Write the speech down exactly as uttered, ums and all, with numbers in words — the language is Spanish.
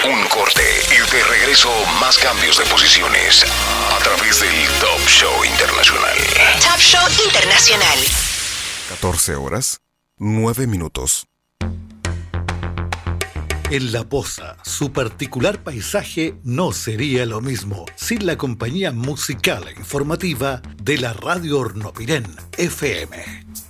Un corte y de regreso más cambios de posiciones a través del Top Show Internacional. Top Show Internacional. catorce horas, nueve minutos. En La Poza, su particular paisaje no sería lo mismo sin la compañía musical e informativa de la Radio Hornopirén F M.